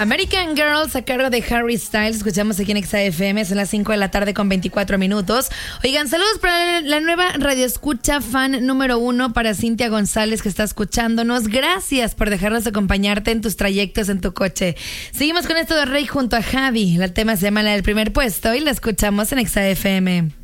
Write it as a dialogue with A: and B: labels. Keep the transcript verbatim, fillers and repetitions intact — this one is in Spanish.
A: American Girls a cargo de Harry Styles. Escuchamos aquí en Exa F M. Son las cinco de la tarde con veinticuatro minutos. Oigan, saludos para la nueva radioescucha fan número uno, para Cintia González, que está escuchándonos. Gracias por dejarnos acompañarte en tus trayectos en tu coche. Seguimos con esto de Rey junto a Javi. El tema se llama La del Primer Puesto y la escuchamos en Exa F M.